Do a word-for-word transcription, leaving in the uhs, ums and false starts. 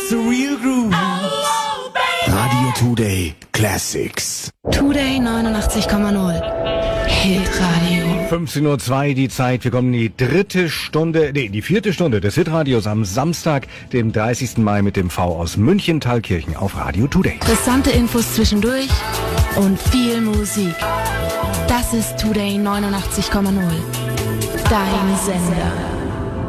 the real groove. Radio Today Classics. Today neunundachtzig Komma null. Hitradio. fünfzehn Uhr zwei die Zeit. Wir kommen in die dritte Stunde, nee, die vierte Stunde des Hitradios am Samstag, dem dreißigsten Mai mit dem V aus München Thalkirchen auf Radio Today. Brisante Infos zwischendurch und viel Musik. Das ist Today neunundachtzig Komma null. Dein Sender.